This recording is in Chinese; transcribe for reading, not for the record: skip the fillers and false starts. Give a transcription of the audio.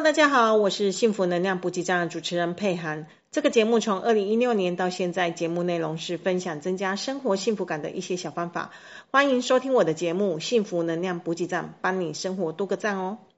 大家好，我是幸福能量补给站的主持人佩涵。这个节目从2016年到现在，节目内容是分享增加生活幸福感的一些小方法。欢迎收听我的节目幸福能量补给站，帮你生活多个赞哦。